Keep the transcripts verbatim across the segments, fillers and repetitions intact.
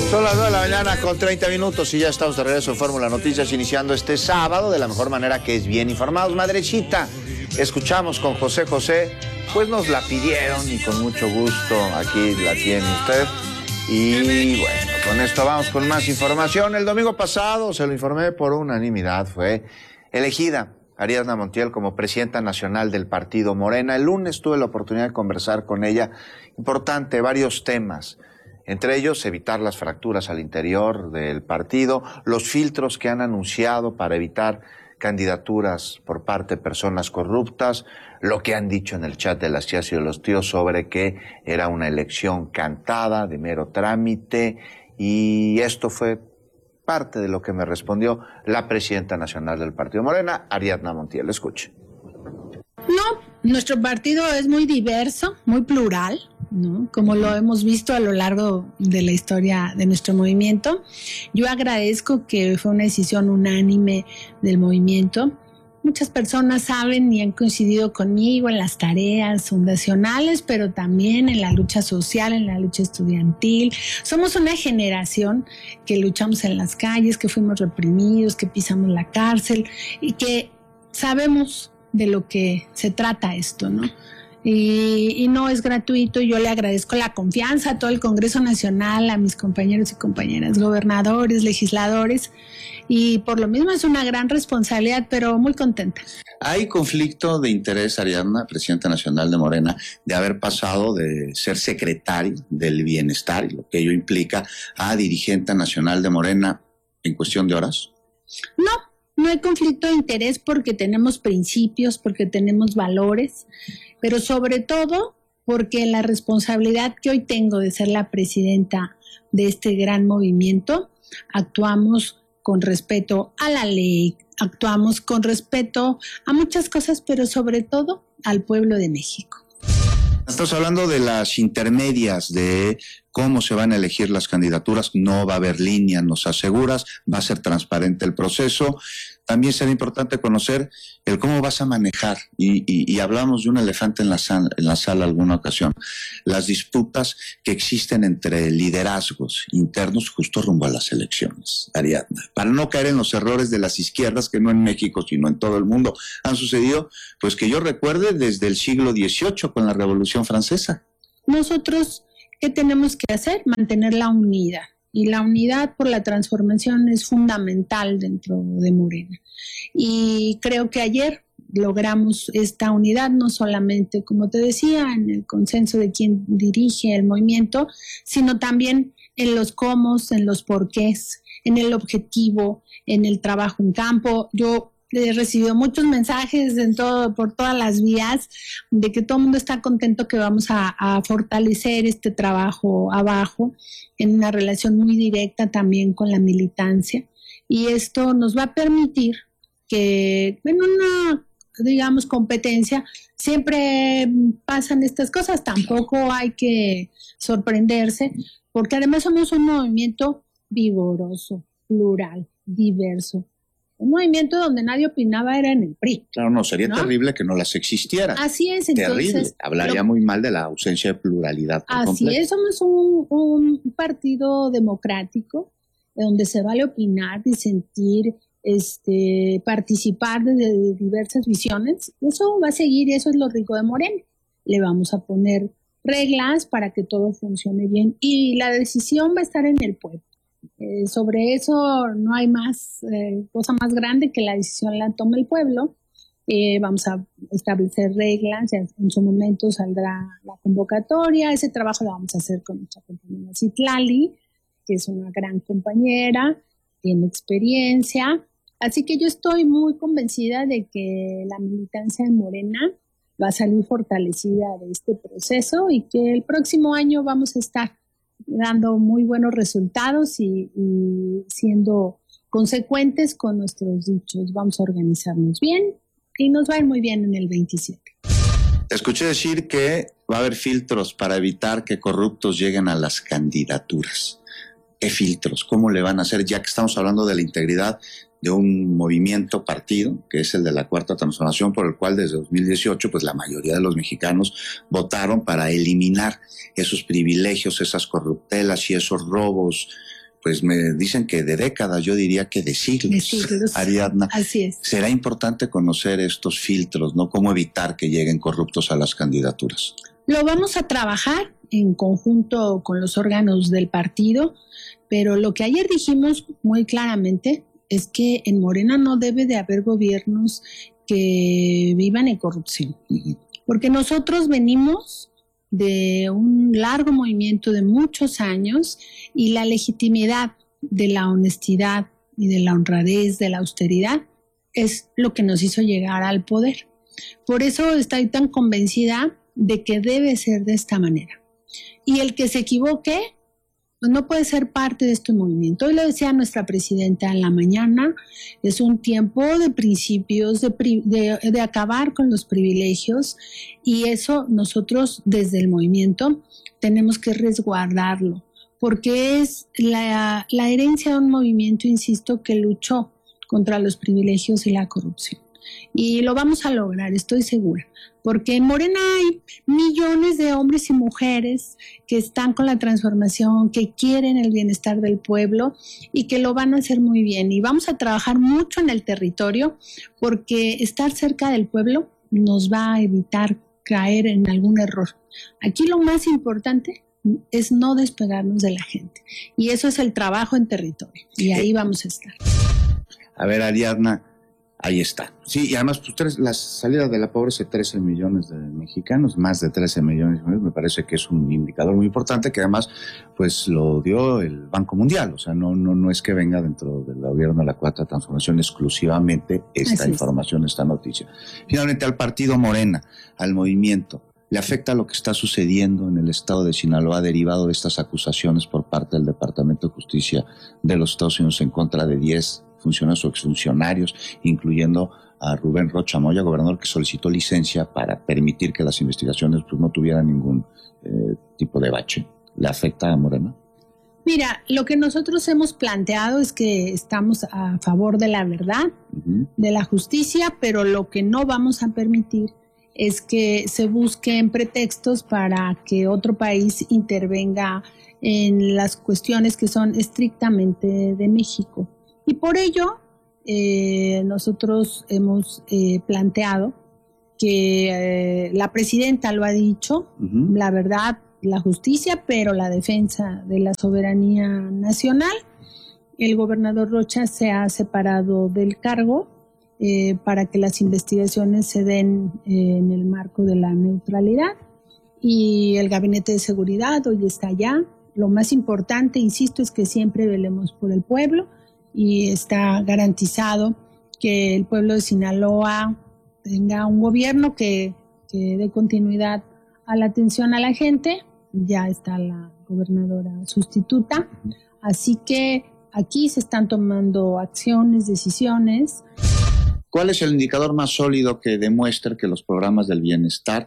Son las nueve de la mañana con treinta minutos y ya estamos de regreso en Fórmula Noticias, iniciando este sábado de la mejor manera, que es bien informados. Madrecita, escuchamos con José José, pues nos la pidieron y con mucho gusto aquí la tiene usted. Y bueno, con esto vamos con más información. El domingo pasado, se lo informé, por unanimidad fue elegida Ariadna Montiel como presidenta nacional del partido Morena. El lunes tuve la oportunidad de conversar con ella. Importante, varios temas. Entre ellos, evitar las fracturas al interior del partido, los filtros que han anunciado para evitar candidaturas por parte de personas corruptas, lo que han dicho en el chat de las tías y de los tíos sobre que era una elección cantada, de mero trámite, y esto fue parte de lo que me respondió la presidenta nacional del partido Morena, Ariadna Montiel. Escuche. No, nuestro partido es muy diverso, muy plural, ¿no? Como lo hemos visto a lo largo de la historia de nuestro movimiento. Yo agradezco que fue una decisión unánime del movimiento. Muchas personas saben y han coincidido conmigo en las tareas fundacionales, pero también en la lucha social, en la lucha estudiantil. Somos una generación que luchamos en las calles, que fuimos reprimidos, que pisamos la cárcel y que sabemos de lo que se trata esto, ¿no? Y, y no es gratuito. Yo le agradezco la confianza a todo el Congreso Nacional, a mis compañeros y compañeras, gobernadores, legisladores, y por lo mismo es una gran responsabilidad, pero muy contenta. ¿Hay conflicto de interés, Ariadna, presidenta nacional de Morena, de haber pasado de ser secretaria del bienestar, y lo que ello implica, a dirigente nacional de Morena en cuestión de horas? No. No hay conflicto de interés porque tenemos principios, porque tenemos valores, pero sobre todo porque la responsabilidad que hoy tengo de ser la presidenta de este gran movimiento, actuamos con respeto a la ley, actuamos con respeto a muchas cosas, pero sobre todo al pueblo de México. Estamos hablando de las intermedias, de cómo se van a elegir las candidaturas. No va a haber línea, nos aseguras, va a ser transparente el proceso. También será importante conocer el cómo vas a manejar, y, y, y hablamos de un elefante en la, sala, en la sala alguna ocasión, las disputas que existen entre liderazgos internos justo rumbo a las elecciones, Ariadna, para no caer en los errores de las izquierdas que no en México sino en todo el mundo han sucedido, pues que yo recuerde desde el siglo dieciocho con la Revolución Francesa. Nosotros, ¿qué tenemos que hacer? Mantener la unidad. Y la unidad por la transformación es fundamental dentro de Morena. Y creo que ayer logramos esta unidad, no solamente, como te decía, en el consenso de quien dirige el movimiento, sino también en los cómo, en los porqués, en el objetivo, en el trabajo en campo. Yo he recibido muchos mensajes en todo, por todas las vías, de que todo el mundo está contento que vamos a, a fortalecer este trabajo abajo, en una relación muy directa también con la militancia. Y esto nos va a permitir que en una, digamos, competencia siempre pasan estas cosas. Tampoco hay que sorprenderse, porque además somos un movimiento vigoroso, plural, diverso. Un movimiento donde nadie opinaba era en el P R I. Claro, no, sería ¿no? terrible que no las existieran. Así es, entonces. Terrible, hablaría pero, muy mal de la ausencia de pluralidad por así completo. es, somos un, un partido democrático, donde se vale opinar, disentir, este, participar de, de diversas visiones. Eso va a seguir y eso es lo rico de Morena. Le vamos a poner reglas para que todo funcione bien y la decisión va a estar en el pueblo. Eh, sobre eso no hay más eh, cosa más grande que la decisión la tome el pueblo. Eh, vamos a establecer reglas, en su momento saldrá la convocatoria. Ese trabajo lo vamos a hacer con nuestra compañera Citlali, que es una gran compañera, tiene experiencia, así que yo estoy muy convencida de que la militancia de Morena va a salir fortalecida de este proceso y que el próximo año vamos a estar dando muy buenos resultados y, y siendo consecuentes con nuestros dichos. Vamos a organizarnos bien y nos va a ir muy bien en el veintisiete. Escuché decir que va a haber filtros para evitar que corruptos lleguen a las candidaturas. ¿Qué filtros? ¿Cómo le van a hacer? Ya que estamos hablando de la integridad de un movimiento partido, que es el de la Cuarta Transformación, por el cual desde dos mil dieciocho pues la mayoría de los mexicanos votaron para eliminar esos privilegios, esas corruptelas y esos robos pues me dicen que de décadas, yo diría que de siglos, de siglos. Ariadna. Así es. Será importante conocer estos filtros, ¿no? Cómo evitar que lleguen corruptos a las candidaturas. Lo vamos a trabajar en conjunto con los órganos del partido, pero lo que ayer dijimos muy claramente es que en Morena no debe de haber gobiernos que vivan en corrupción, uh-huh. porque nosotros venimos de un largo movimiento de muchos años y la legitimidad de la honestidad y de la honradez, de la austeridad, es lo que nos hizo llegar al poder. Por eso estoy tan convencida de que debe ser de esta manera. Y el que se equivoque, pues no puede ser parte de este movimiento. Hoy lo decía nuestra presidenta en la mañana, es un tiempo de principios, de, de, de acabar con los privilegios, y eso nosotros desde el movimiento tenemos que resguardarlo, porque es la, la herencia de un movimiento, insisto, que luchó contra los privilegios y la corrupción. Y lo vamos a lograr, estoy segura, porque en Morena hay millones de hombres y mujeres que están con la transformación, que quieren el bienestar del pueblo y que lo van a hacer muy bien. Y vamos a trabajar mucho en el territorio, porque estar cerca del pueblo nos va a evitar caer en algún error. Aquí lo más importante es no despegarnos de la gente, y eso es el trabajo en territorio, y ahí vamos a estar. A ver, Ariadna, ahí está. Sí, y además pues, tres, la salida de la pobreza de trece millones de mexicanos, más de trece millones, me parece que es un indicador muy importante, que además pues lo dio el Banco Mundial. O sea, no, no, no es que venga dentro del gobierno de la Cuarta Transformación exclusivamente esta Así información, es. esta noticia. Finalmente, al partido Morena, al movimiento, ¿le afecta lo que está sucediendo en el estado de Sinaloa derivado de estas acusaciones por parte del Departamento de Justicia de los Estados Unidos en contra de diez funcionarios o exfuncionarios, incluyendo a Rubén Rocha Moya, gobernador que solicitó licencia para permitir que las investigaciones pues, no tuvieran ningún eh, tipo de bache? ¿Le afecta a Morena? Mira, lo que nosotros hemos planteado es que estamos a favor de la verdad, uh-huh. de la justicia, pero lo que no vamos a permitir es que se busquen pretextos para que otro país intervenga en las cuestiones que son estrictamente de México. Y por ello, eh, nosotros hemos eh, planteado que eh, la presidenta lo ha dicho, uh-huh. la verdad, la justicia, pero la defensa de la soberanía nacional. El gobernador Rocha se ha separado del cargo eh, para que las investigaciones se den eh, en el marco de la neutralidad, y el Gabinete de Seguridad hoy está allá. Lo más importante, insisto, es que siempre velemos por el pueblo, y está garantizado que el pueblo de Sinaloa tenga un gobierno que, que dé continuidad a la atención a la gente. Ya está la gobernadora sustituta, así que aquí se están tomando acciones, decisiones. ¿Cuál es el indicador más sólido que demuestra que los programas del bienestar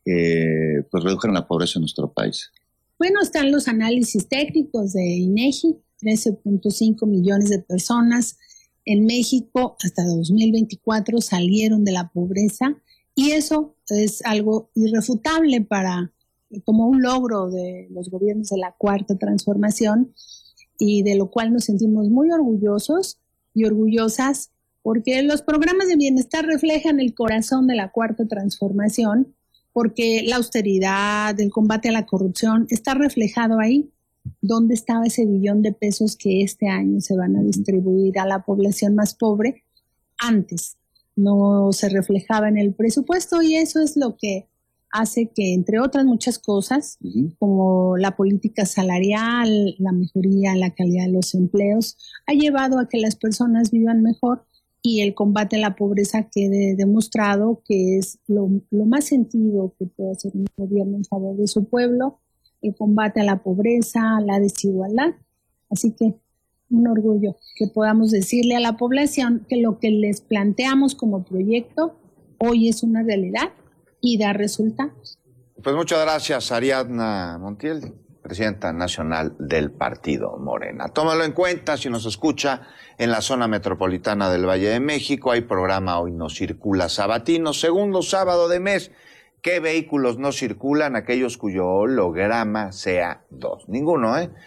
eh, pues redujeron la pobreza en nuestro país? Bueno, están los análisis técnicos de INEGI, trece punto cinco millones de personas en México hasta dos mil veinticuatro salieron de la pobreza, y eso es algo irrefutable para, como un logro de los gobiernos de la Cuarta Transformación, y de lo cual nos sentimos muy orgullosos y orgullosas, porque los programas de bienestar reflejan el corazón de la Cuarta Transformación, porque la austeridad, el combate a la corrupción está reflejado ahí. ¿Dónde estaba ese billón de pesos que este año se van a distribuir a la población más pobre? Antes no se reflejaba en el presupuesto, y eso es lo que hace que, entre otras muchas cosas, uh-huh. como la política salarial, la mejoría en la calidad de los empleos, ha llevado a que las personas vivan mejor, y el combate a la pobreza quede demostrado que es lo, lo más sentido que puede hacer un gobierno en favor de su pueblo, el combate a la pobreza, a la desigualdad. Así que un orgullo que podamos decirle a la población que lo que les planteamos como proyecto hoy es una realidad y da resultados. Pues muchas gracias, Ariadna Montiel, presidenta nacional del Partido Morena. Tómalo en cuenta si nos escucha en la zona metropolitana del Valle de México. Hay programa Hoy No Circula sabatino, segundo sábado de mes. ¿Qué vehículos no circulan? Aquellos cuyo holograma sea dos. Ninguno, ¿eh?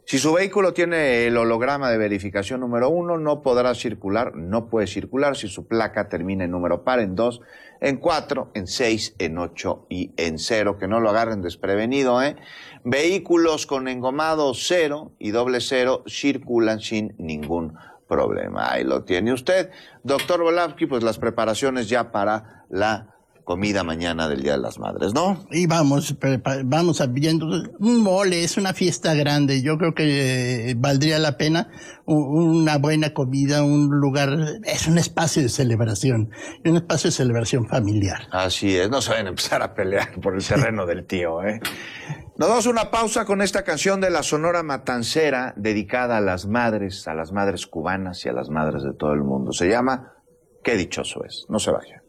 Si su vehículo tiene el holograma de verificación número uno, no podrá circular, no puede circular si su placa termina en número par, en dos, en cuatro, en seis, en ocho y en cero. Que no lo agarren desprevenido, ¿eh? Vehículos con engomado cero y doble cero circulan sin ningún problema. Ahí lo tiene usted. Doctor Volavsky, pues las preparaciones ya para la comida mañana del Día de las Madres, ¿no? Y vamos, vamos viendo un mole, es una fiesta grande. Yo creo que eh, valdría la pena una buena comida, un lugar, es un espacio de celebración, un espacio de celebración familiar. Así es, no se van a empezar a pelear por el terreno del tío, ¿eh? Nos damos una pausa con esta canción de la Sonora Matancera, dedicada a las madres, a las madres cubanas y a las madres de todo el mundo. Se llama Qué dichoso es. No se vaya.